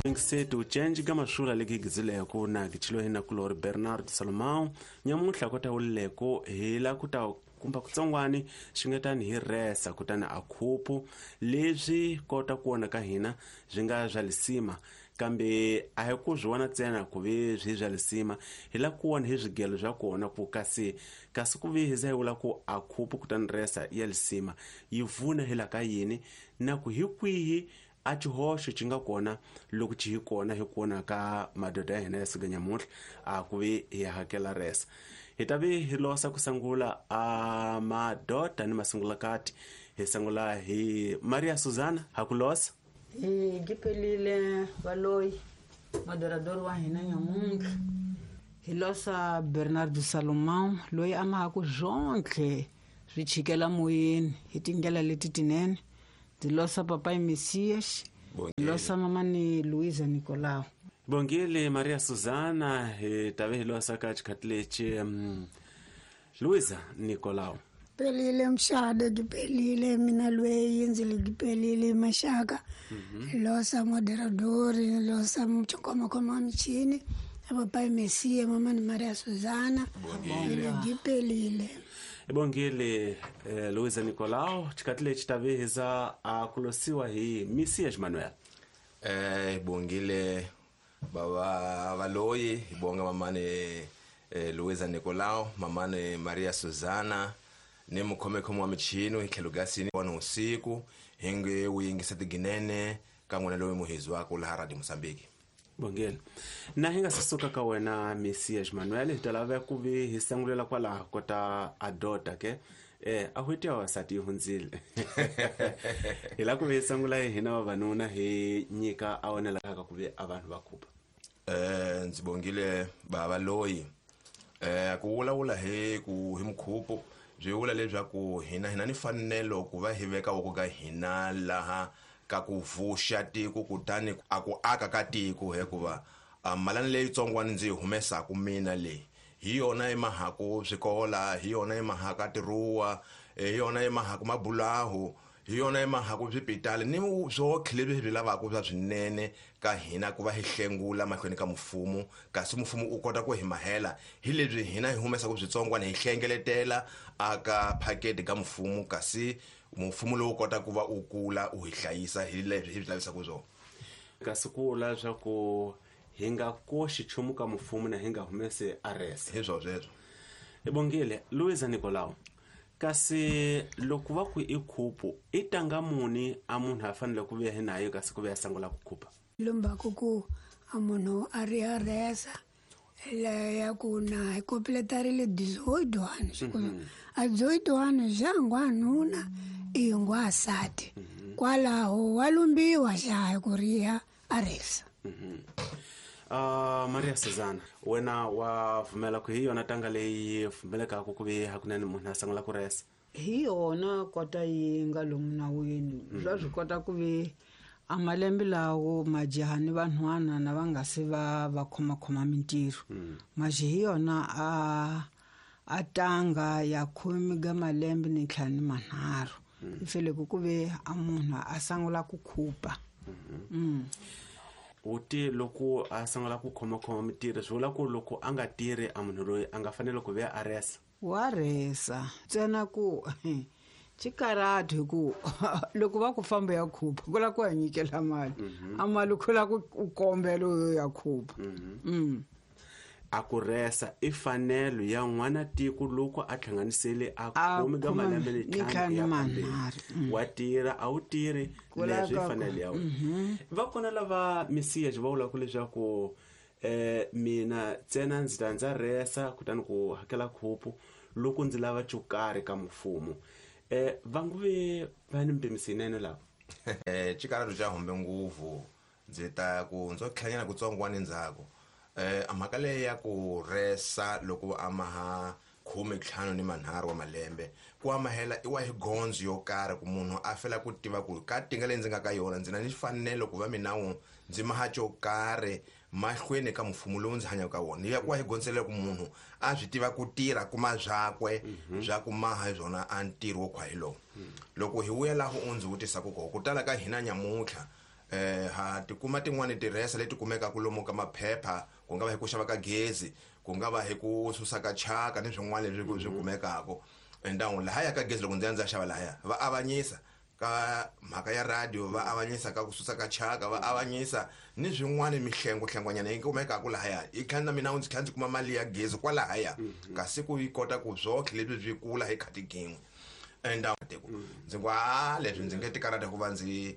se tu change ka mashula le gigizile ko na gichilo hina kulori Bernard Salomão nyamuhla kota uleko hila kuta kumba kutsongwani xingetani hi resa kutani akhupu leswi kota kuona ka hina byi nga bya lisima kambe a hi ku byi vona ntsena ku ve byi bya lisima hi la ku vona hi swigelo bya kona ku kasi ku ve hi za hi vula ku akhupu kutani resa ya lisima yi vuna hi la ka yini na ku hi kwihi a xihoxo xi nga kona loko xi hi kona hi kona ka madoda ya hina ya siku nyamuhla a ku ve hi hakela resa hi ta ve hi losa ku sangula a madoda ni masungula kati hi sangula hi Maria Suzana ha ku losa hi gipelile valoyi moderador wa hina nyamuhla hi losa Bernardo Salomão loyi a mahaku zonke swi chikela moyeni hi tingela leti tinene di losa Papai Messias di losa mamani Luisa Nicolau bongile Maria Suzana hi ta ve hi losa ka chikhatleci Luisa Nicolau pelile mshada gipelile mina lweyi ndzile gipelile mashaka losa moderador losa mchokoma mchini Papai Messias mamani Maria Suzana gipelile bongile Luisa Nicolau chikhatleci ta ve hiza a kulosiwa hi Messias Manuel bongile baba valoyi ibonga mamane Luisa Nicolau mamane Maria Suzana ni mukhomekhomo wa michino ikhelugasini wona usiku hinge uyingisa tiginene kangwana loyi muhizi wako la Radio Mozambique bongile na hinga sisuka ka wena Messias Manuel hi talava ku ve hi sangulela kwala kota adota ke a hweti wasati hundzile hi la ku ve sangula hina vavanuna hi nyika a wonela ka ku ve avanhu va khupa ndzi bongile baba loyi ku wula he ku hi mukhupo byi vula leswaku hina ni fanelo ku va hi veka woko ka hina laha ka ku vuxa tiko kutani aku aka ka tiko hikuva malani leyi tsongwani ndzi humesa ku mina le hi yona emahaku swikola hi yona emahaka tiruwa hi yona emahaku mabulahu hi yona emahaku swipitali ni swo khilebe byi lavaka swa swinene ka hina ku va hi hlengula mahlweni ka mfumo kasi mfumo u kota ku hi mahela hi lebyi hina hi humesa ku switsongwana hi hlengeletela aka phaketi ka mfumo kasi mfumo lowu kota ku va u kula u hi hlayisa hi lebyi hi lavisa ku zo kasi ku la swa ku hi nga koxi chumu ka mfumo na hi nga humese arrest hi sweswo bongile Luisa Nicolau kasi loko va ku ikhupu itanga muni a munhu a fanele ku ve hinayo kasi ku ve sangula ku khupa lomba ku a munhu a ri arresa ya ku na completare 18 anos a 18 anos já ngwanuna ingwa sati kwalaho walumbiwa xa ku riya arresa Maria Suzana wena wa vumela ku hi yona tanga leyi vumeleka ku ve hakunene munhu a sangula ku resa hi yona kota yi nga lomu nawini swa swi kota ku ve amalembe lawo majaha ni vanhwana na va nga se va khoma mintirho maji hi yona a tanga ya khomi ga malembe ni ntlhanu manharhu ifele ku ve a munhu a sangula ku khupa uti loko a sangula ku khoma mintirho swi vula ku loko a nga tirhi a munhu loyi a nga fanele ku ve a resa wa resa tsena ku chikarati ku loko va ku famba ya khupa ku la ku nyikela mali a mali ku la ku kombelo ya khupa a ku resa i fanelo ya n'wana tiko loko a thlanganisele a khomi ga malembe le ntlhanu wa tirha a wu tirhi leswi fanele ya va kona lava Messias va vula ku leswaku mina tsena ndzi ta ndza resa kutani ku hakela khupu loko ndzi lava chukari ka mfumo va nguve va ni mpimisinene lava chikaratu cha hombe nguvu ndzi ta ku ndzo khlanyana ku tsongwani ndzhaku amhaka leyi ya ku resa loko amaha 15 ni manharhu wa malembe ku amahela iwa hi gondzo yo karhi ku munhu a fela ku tiva ku ka tinga leyi ndzi nga ka yona ndzi na ni fanelo ku va minawu ndzi maha cho karhi mahlweni ka mfumo lowu ndzi hanyaka ka wona ya ku hi gondzele ku munhu a swi tiva ku tirha kuma byakwe bya ku maha zona a ntirho wo khwahilo loko hi vuya laho undzi vutisa ku tala ka hina nyamutlha ha tikuma tin'wani tirhesa leti kumeka kulomu ka maphepha ku nga va hi ku xava ka gezi ku nga va hi ku susa ka chaka ni swin'wana leswi swi kumekako endangu lahaya ka gezi loko ndzi xava lahaya va avanyisa ka mhaka ya radio va avanyisa ka ku susa ka chaka va avanyisa ni swin'wana mihlengohlengwanyana yi kumekaka lahaya i khanda mina ndzi kha ndzi kuma mali ya gezi kwalahaya kasi ku yi kota ku byohle lebyi byi kula hi khati gin'we endangu ndzi kwa leswi ndzi nge tikarata ku va ndzi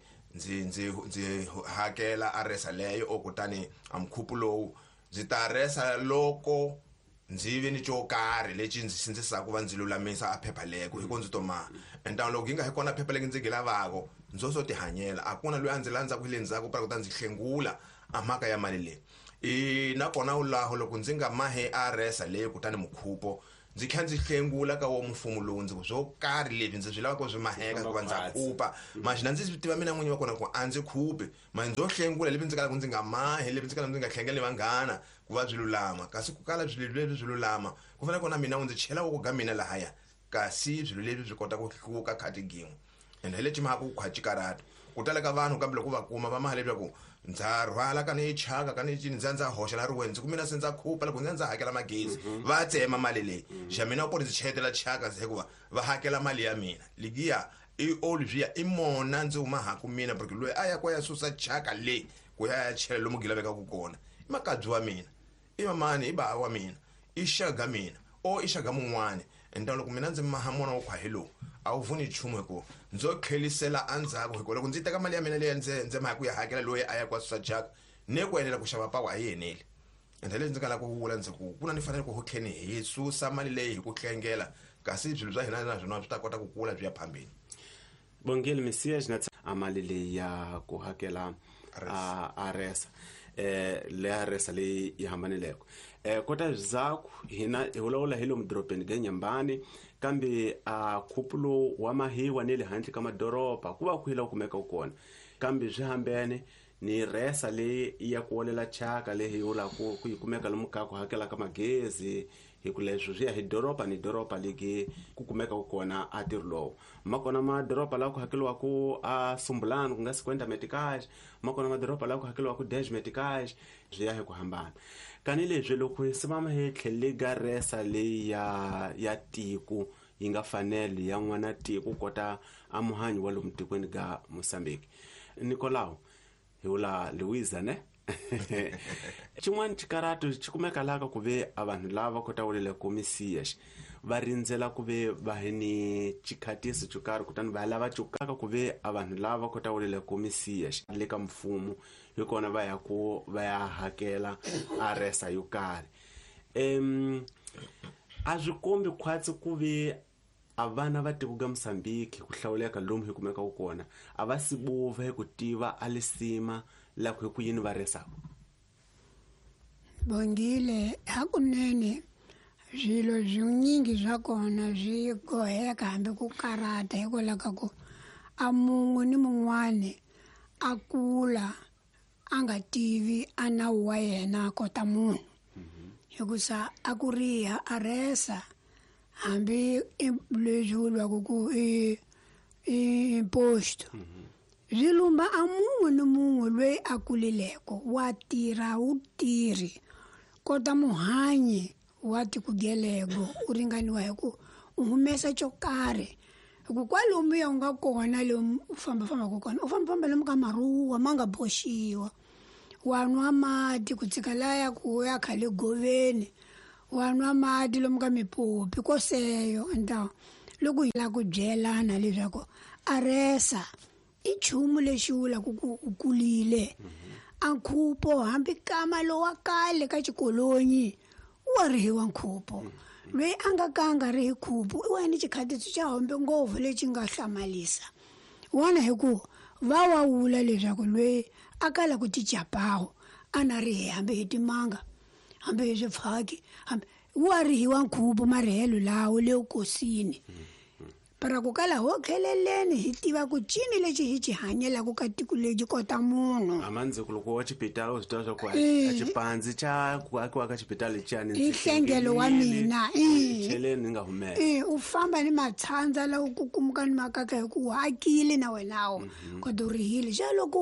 hakela aresa leyo okutani amkhuphu lowu ndzi ta resa loko ndzi ve ni chokari lexi ndzi sindzisa ku va ndzi lulamisa a phepha leko hiko ndzi toma entangu loko hinga hi kona phepha leki ndzi gilavako ndzo ti hanyela a kuna loyi a ndzi landza ku le ndzhaku para ku ta ndzi hlengula a mhaka ya mali leyi na kona ulaho loko ndzi nga mahe aresa leyo kutani mukhupo ndzi kha ndzi hlengula ka wo mfumo lowu ndzi ku swo karhi lebyi ndzi swi lava ku swi maheka ku va ndzi khupa mashina ndzi tiva mina n'winyi wa kona ku a ndzi khupi ma ndzo hlengula lebyi ndzi kala ku ndzi nga mahe lebyi ndzi kala ndzi nga hlengele vanghana ku va byi lulama kasi ku kala byi lebyi byi lulama ku fanele kona mina ndzi chela ku ga mina lahaya kasi byi lebyi byi kota ku hluka khati gin'we ende hele chimaka ku khwachi karata ku tala ka vanhu kambe loko va kuma va mahale lebyi ku ndza rhwala ka ni chaka ka ni cini ndza hoxa la riweni ndzi kumina se ndza khupa loko ndza hakela magezi va tsema mali leyi xa mina ku ndzi chetela chaka hikuva va hakela mali ya mina ligiya i olivia i mona ndzi huma haku mina porque loyi a ya ku ya susa chaka leyi ku ya chela lomu gilaveka ku kona i makadzi wa mina i mamani i bava wa mina i shaga mina o i shaga mun'wana enda loko mina ndzi maha mona wo khwahelo a wu vuni chumu hiko ndzo tlhelisela andzhaku hiko loko ndzi teka mali ya mina leyi ndzi maha ku ya hakela loyi a ya ku susa chaka ne ku enela ku xava pawa hi yenele ende le ndzi kala ku vula ndzi ku kuna ni fanele ku hokheni hi susa mali leyi hi ku tlengela kasi byi bya hina na zwona swi ta kota ku kula byi ya phambeni Bongile Messias na amali leyi ya ku hakela aresa le aresa leyi yi hambaneleko kota zwaku hina hulawula hilo mudropeni ga Nyambani kambe khuphulo wa mahiwa nele handle ka madoropa ku va ku hila kumeka kona kambe byi hambene ni resa leyi ya ku wolela chaka leyi hula ku kumeka lomu ka ku hakela ka magezi hi ku leswi swi ya hi doropa ni doropa leki ku kumeka kona a tirlo makona madoropa la ku hakeliwa ku a Sumbulani ku nga 50 meticage makona madoropa la ku hakeliwa ku 10 meticage swi ya hi ku hambana kani leswi loko simama he tlhele ga resa leyi ya tiko yi nga fanele ya n'wana tiko kota amuhanyi wa lomu tikweni ga Mozambique Nicolau hula Luisa ne Chimwan chikarato chikumeka laka kuve abantu lava kota ulele komisiya va rindzela kuve vaheni chikhatisi chukari kutani va lava chukaka kuve abantu lava kota ulele komisiya le ka mfumo hikona va ya hakela aresa yo kari a swi kombi khwatsi kuve avana va tiko ga Mozambique ku hlawuleka lomu hi kumeka kona a va sibuva hi ku tiva alisima la ku yini va resa Bongile hakunene zwilo zvinyingi zvakona zvigoheka hambi ku karata hikola ka ku a mungu ni mun'wane a kula a nga tivi a nawu wa yena kota munhu hikusa a ku riha a resa hambi leswi vulwaku ku imposto zilumba a mun'we ni mun'we loyi a kulileko wa tirha wu tirhi kota muhanyi wa tikugelego u ringaniwa hi ku u humesa cho karhi hiku kwalomu ya u nga kona lomu u fambafambaka kona u fambafamba lomu ka maruwa ma nga boxiwa wa nwa mati ku tshika laya ku ya khale goveni wa nwa mati lomu ka mipopi ko seyo enta loko hi la ku byelana leswaku aresa i chumu lexi wula ku kulile a nkhupo hambi kama lowa kale ka xikolonyi wa rihiwa nkhupo loyi a nga ka a nga ri hi khupo i wena xikhatiso xa hombe ngopfu lexi nga hlamalisa wona hi ku va wa wula leswaku loyi a kala ku tijapawo a na rihe hambi hi timanga hambi hi swifaki hambi wa rihiwa nkhupo marihelo lawo le ukosini para ku kala ho kheleleni hi tiva ku cini lexi hi xi hanyelaku ka tiko lexi kota munhu amanzi ku loko wa xipitalo u swi tiva swa ku a xipandzi xa ku akiwa ka xipitalo lexiyani i nhlengelo wa mina cheleni ni nga humela u famba ni matshandza lawa ku kumuka ni makaka hi ku hakile na wenawo kota u rihile xa loko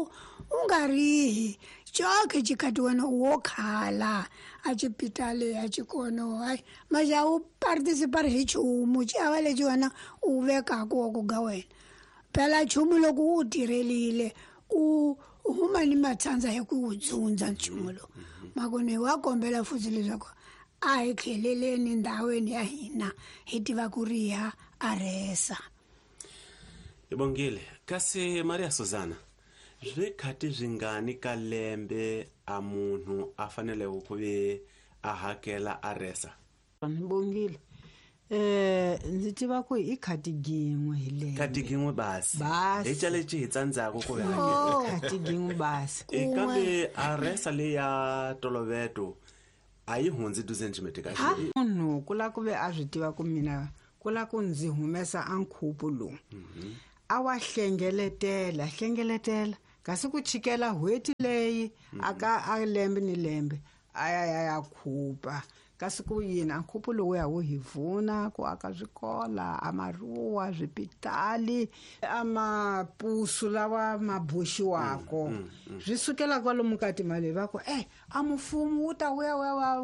u nga rihi coke cikati wena wo khala a cipitale a cikono ai maja u participar hi chumu ciava leci wena u vekaka wa ku ga wena phela chumu loko u tirhelile u huma ni matsandza hi ku wu dzundza nchumu lowu makone wa kombela futhi leswaku a hi kheleleni ndhawini ya hina hi tiva ku ri ya aresa. Ibongile kasi Maria Suzana zwikhati zvingani ka lembe a munhu a fanele ku ve a hakela aresa? Bongile ndzi tiva ku i khati gin'we hi lembe. Khati gin'we basi Basi. hi caleci hi tsandzaka ku hakela khati gin'we basi. kambe aresa leyi ya toloveto a yi hundzi 2 centimeter ka xi Munhu kula ku ve a swi tiva ku mina kula ku ndzi humesa a nkhupu lowu a wa hlengeletela kasi ku chikela hweti leyi aka a lembe ni lembe a ya khupa kasi ku yini a nkhupu lowu ya wu hi pfuna ku aka swikola amaruwa swipitali amapusu lawa ma boxiwako swi sukela kwalomu ka timali va ku a mfumo wu ta wuya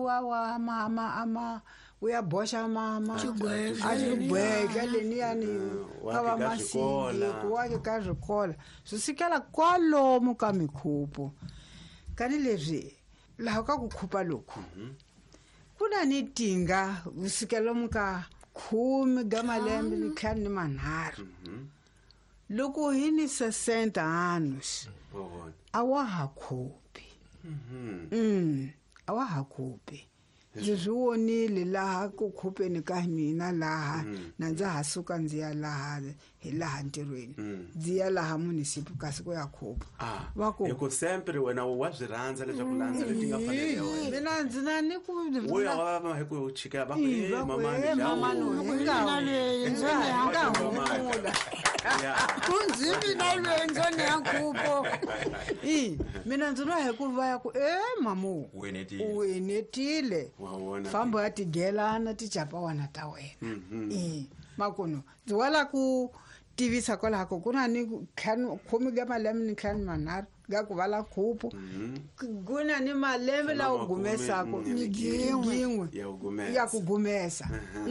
wu ya boxa xigweke leniyani ka va masiki ku wake ka swikola swi sukela kwalomu ka mikhupu kani leswi laha ka ku khupa loku kuna ni tinga kusukela muka 10 ga malembe ni khani ni manharhu loko hi ni 60 anos a wa ha khupi a wa ha khupi ndzi wonile laha ku khupeni ka mina laha na ndza ha suka ndzi ya laha hi laha ntirhweni ndzi ya laha munisipi kasi ku ya khupa va ku hi ku sempre wena wa swi rhandza leswaku landza leti nga fanele wena mina ndzi na ni ku wo ya va hi ku chika va ku mama no nga lenzo ya nga humula kunzimi na lenzo ni ya khupo mina ndzi no hi ku va ya ku mamu wenetile fambo ya tigelana ti chapa wana ta wena makuno ndzi wala ku tivisa kwalaha ku kuna ni khomi ga malembe ni khani manharhu ga ku vala khupu kuna ni malembe lawa gumesako ni gin'we ya ku gumesa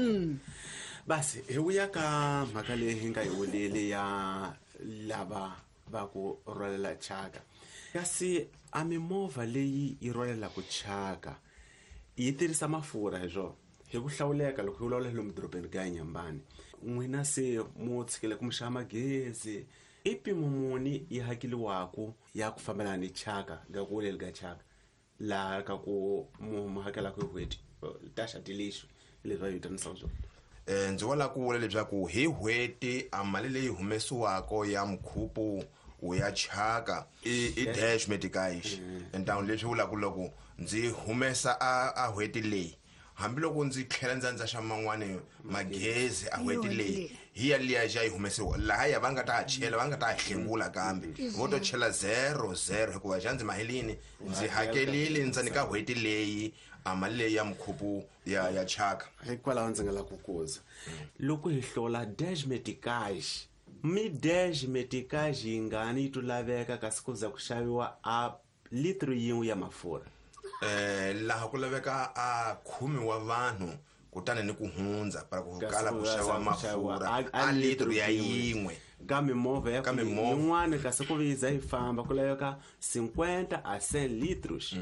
basi hi vuya ka mhaka leyi hi nga yi vuleli ya lava va ku rhwalela chaka kasi a mimovha leyi yi rhwalelaku chaka yi tirhisa mafurha hi swona hi ku hlawuleka loko hi vulavula lomu dorobeni ka Nyambani n'wina se mo tshikile ku mi xava magezi i mpimo muni yi hakeliwaku ya ku fambelana ni chaka ga ku vuleli ka chaka laha ka ku mu hakelaka hi hweti taxa tilixo leswi va yi vitanisaka swona ndzi wala ku vula leswaku hi hweti a mali leyi humesiwako ya mkhupu wu ya chaka i dash medicais entawuni leswi vulaka loko ndzi humesa a hweti leyi hambiloko ndzi tlhela ndza xa man'wani magezi a hweti leyi hi ya liya xa yi humesiwa laha ya va nga ta chela va nga ta hlengula kambe vo to chela 00 hikuva xa ndzi mahelini ndzi hakelile ndzani ka hweti leyi a mali leyi ya mkhupu ya chaka hikwalaho ndzi nga la ku kuza loko hi hlola dash medicais mi dash medicais yi ngani yi to laveka kasi ku za ku xaviwa a litro yin'we ya mafurha laha ku laveka a 10 wa vanhu kutani ni ku hundza para ku kala ku xava mafurha a litro ya yin'we ka mimovha ya yin'wana kasi ku viza yi famba ku laveka 50 a 100 litros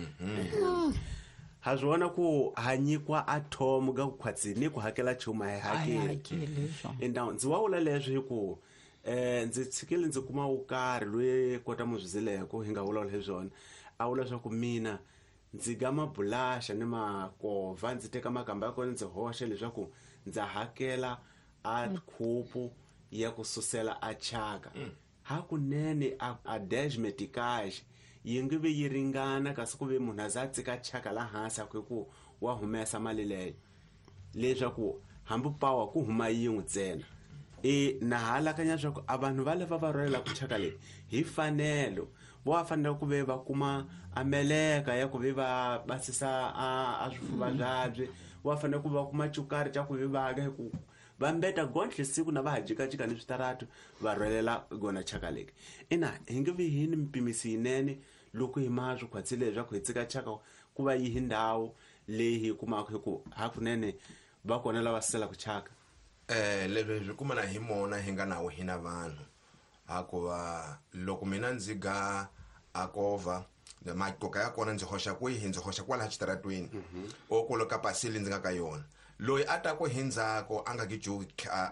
ha zwona ku hanyikwa atom ga ku khwatsini ku hakela chuma hi hakeli endhawu ndzi wawula leswi hi ku ndzi tshikile ndzi kuma ukarhi loyi kota muzwizileko hi nga vulavula hi swona a vula leswaku mina ndzi ga mabulasha ni makova ndzi teka makamba ya kona ndzi hoxa leswaku ndzi hakela a khupu ya ku susela a chaka hakunene a dash medicais yi nge ve yi ringana kasi ku ve munhu a za tsika chaka la hansi ku wa humesa mali leyo leswaku hambi pawa ku huma yin'we ntsena na halakanya leswaku a vanhu va leva va rhwalela ku chaka leyi hi fanelo vo fanele ku ve va kuma a meleka ya ku ve va basisa a swifuva byabye vo fanele ku va kuma cukari ca ku ve va ga ku va mbeta gontle siku na va hajikajika ni switaratu va rhwelela gona chaka leki ina hi nge vi hini mpimisi yinene loko hi ma swi khwatsile leswaku hi tsika chaka ku va yi hi ndhawu leyi hi kumaka hi ku hakunene va kona lava selaka chaka leswi hi kuma na hi mona hi nga nawu hina vanhu hakuva loko mina ndzi ga akova makoka ya kona ndzi hoxa kwihi ndzi hoxa kwala xitaratweni okolo ka pasili ndzi nga ka yona loyi a ta ko hi ndzhaku a nga gijuki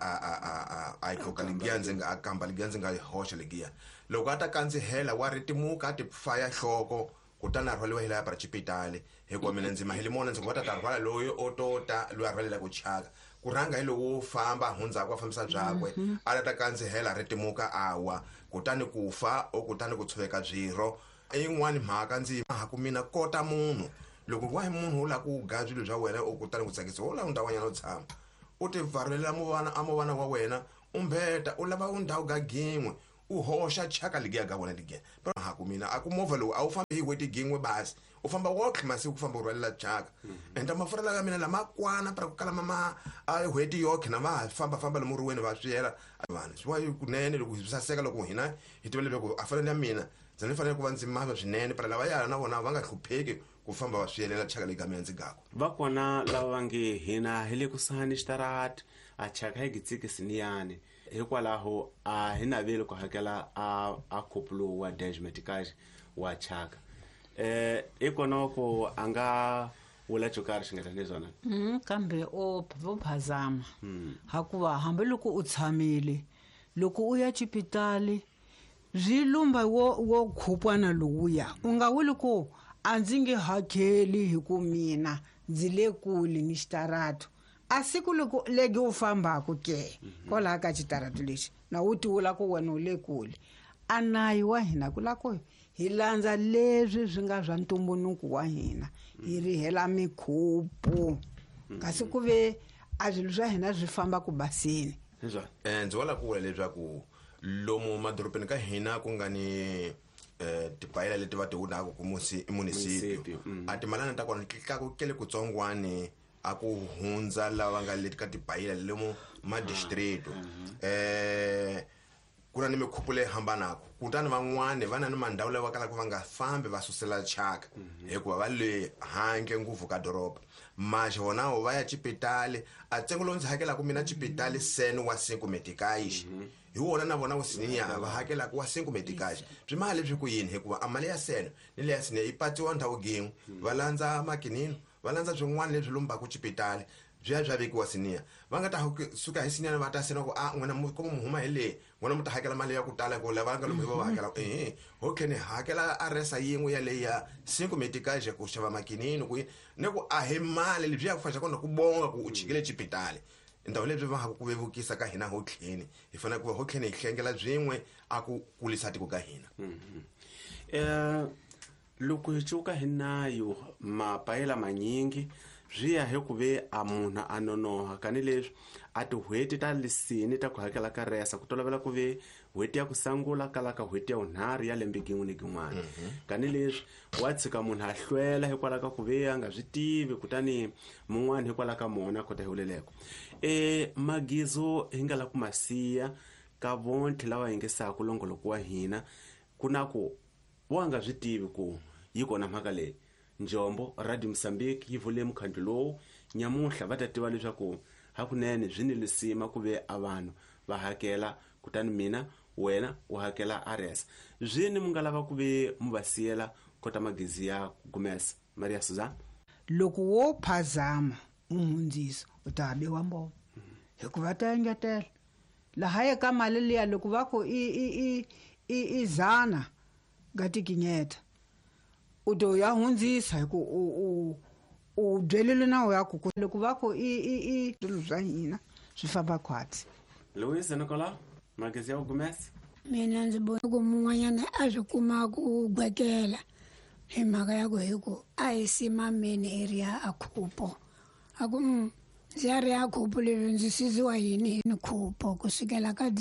a koka ligiya ndzi nga akamba ligiya ndzi nga hoxa ligiya loko a ta kandzihela wa ritimuka a ti faya nhloko kutani a rhwaliwa hi laha parachipitali hikuva mina ndzi maheli mona ndzi nga ta rhwala loyi o tota loyi a rhwalela ku chaka ku rhanga hi loko wo famba hundzaka wa fambisa byakwe a ta kandzihela ritimuka awa kutani ku fa o kutani ku tshoveka byirho yin'wani mhaka ndzi haku mina kota munhu loko wa hi munhu u lava ku ga swilo swa wena u kutani ku tsakisa u lava ndhawanyana u tshama u ti pfarelela movana wa wena u mbeta u lava ndhawu ga gin'we u hoxa chaka ligiya ga wena ligiya pero haku mina a ku movha lowu a wu fambi hi weti gin'we basi u famba wotlhe masiku ku famba u rhwalela chaka enda mafurela ka mina lama kwana para ku kala mama a hweti yokhe na va famba lomu riweni va swiyela vanhu swi wa kunene loko hi saseka loko hina hi tivele loko a fanele ya mina ndzi fanele ku va ndzi mava swinene para lava yana na vona va nga hlupheki ku famba va swiyelela chaka leyi ka mina ndzi gako va kona lava va nge hina hi le kusani xitarati a chaka hi gitsikisi niyani hikwalaho a hi naveli ku hakela a couple wa dashmetikaji wa chaka i kona ku a nga wula chukari xi nga ta leswona kambe o phazama hakuva hambi loko u tshamile loko u ya chipitali byi lumba wo khupwana lowuya u nga wuli ku a ndzi nge hakeli hi ku mina ndzi le kule ni xitaratu a siku loko legi u fambaka ke kwalaha ka xitaratu lexi na u tiwula ku wena u le kule a nayi wa hina ku lako hi landza leswi swi nga swa ntumbuluko wa hina hi ri hela mikhupu kasi ku ve a swilo swa hina swi famba ku basini ndzi wala ku vula leswaku lomu madorobeni ka hina ku nga ni tipayela leti va ti hunaka ku municipio a timalana ta kona tlakukele kutsongwani a ku hundza lava nga leti ka tipayela lomu madistrito ku na ni mikhupu leyi hambanaka kutani van'wani va na ni mandhawu leyi va kalaka va nga fambi va susela chaka hikuva va le handle ngopfu ka doroba maxe vonawo va ya chipitali a ntsengo lowu ndzi hakelaka mina chipitali sen wa 5 metikaxi hi wona na vona wusiniya va hakelaka wa 5 metikaxi byi mali lebyi ku yini hikuva a mali ya sen ni leya siniya yi patiwa ndhawu gin'we va landza makinini va landza byin'wana lebyi lombaka chipitali bya vekiwa siniya va nga ta suka hi siniya va ta sena ku a n'wina ko mu huma hi leyi n'wina mu ta hakela mali ya ku tala ku lava nga lomu va hakela okay ni hakela aresa yin'we ya leyi ya 5 metikaxi ku xava makinini ku ne ku a hi mali lebyi ya ku fasha kona ku bonga ku u chikile chipitali ndhawu lebyi va ku vevukisa ka hina hotleni hi fanele ku va hotleni hi hlengela byin'we a ku kulisa tiko ka hina loko hi cuka hi nayo mapayela manyingi byi ya hi ku ve a munhu a nonoha kani leswi a tihweti ta lisini ta ku hakela ka resa ku tolovela ku ve hweti ya ku sangula kala ka hweti ya unharhu ya lembe gin'we ni gin'wana kani leswi wa tshika munhu a hlwela hikwalaho ka ku ve a nga swi tivi kutani mun'wana hikwalaho ka mona kota hi wuleleko magizo hi nga la ku masiya ka vontlhe lawa hi ngesaka longoloko wa hina ku na ku wa nga swi tivi ku yi kona mhaka leyi njombo radio Mozambique yi vule mukhandlo lowu nyamuhla va ta tiva leswaku hakunene byi ni lisima ku ve a vanhu va hakela kutani mina wena u hakela ares byi ni mu nga lava ku ve mu va siyela kota magezi ya gumesa Maria Suzana loko wo phazama umhundziso u ta biwa mbomo hikuva ta engetela laha eka mali liya loko va ku i zana gati kinyeta u do ya hundzisa hi ku u byelele nawu ya ku loko va ku i swilo swa hina swi famba khwatsi Louise Nicola magezi ya gumesa mina ndzi vona ku mun'wanyana a swi kuma ku gwekela hi mhaka ya ku hi ku a hi simameni area a khupo a ku ndzi ya ri ya khupo leswi ndzi siziwa yini hi ni khupo kusukela ka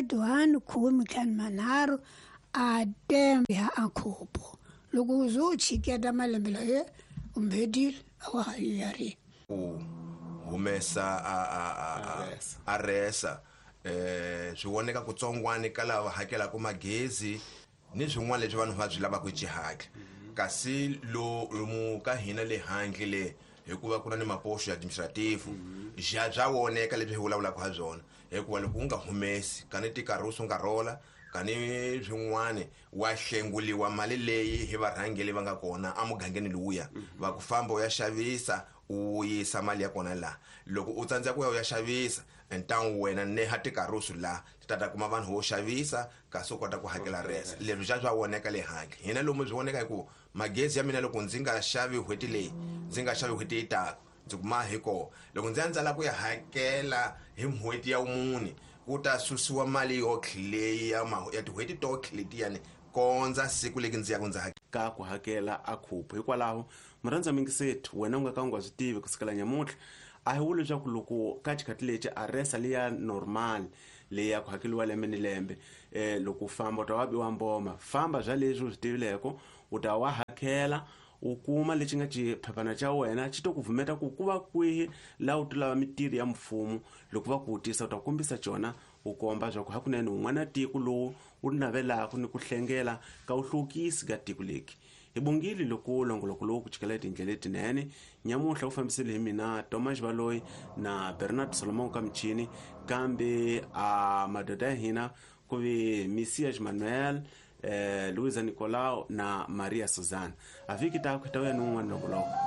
10:15 a tembe ya a khupo loko uzo chiketa malembe laye umbedile awa hayari humesa a resa swi voneka ku tsongwani ka lava hakela ku magezi ni swin'wana leswi vanhu va byi lava ku xihatla kasi lomu ka hina le handle le hikuva ku na ni maposho administrative bya voneka leswi hi vulavulaka ha byona hikuva loko u nga humesi kani tikarusu nga rola kani swin'wana wa hlenguliwa mali leyi hi varhangeli va nga kona amugangeni lowuya va ku famba u ya xavisa u yisa mali ya kona la loko u tsandzeka ku ya xavisa ntangu wena neha tikarusu la tata kuma vanhu vo xavisa kasi u kota ku hakela resa leswi bya voneka le handle hina lomu byi voneka hi ku magezi ya mina loko ndzi nga xavi hweti leyi ndzi nga xavi hweti yitaka ndzi kuma hiko loko ndzi ndzala ku ya hakela hi hweti ya umuni ku ta susiwa mali yo khleyi ya tihweti to khletiyani konza siku leki ndzi ya ku ndzi ka ku hakela a khupho hikwalaho murhandza mingisethu wena u nga ka u nga swi tivi kusukela nyamutlha a hi vuli leswaku loko ka xikhati lexi a resa leya normal leyi ya ku hakeliwa lembe ni lembe loko u famba u ta wa biwa mboma famba bya leswi u swi tivileko u ta wa hakela u kuma lexi nga xiphephana xa wena xi to ku vhumeta ku va kwihi la u tulava mitirho ya mfumo loko va ku vutisa u ta kombisa xona u komba bya ku hakunene un'wana tiko lowu u navelaka ni ku hlengela ka uhlukisi ka tiko leki hi bongile loko longoloko lowu ku chikela tindlela letinene nyamuhla u fambisile hi mina Thomas Baloyi na Bernard Solomon ka mchini kambe a madoda ya hina ku vi Messias Manuel Luisa Nicolau na Maria Suzana aviki ta ku ta wena un'wana loko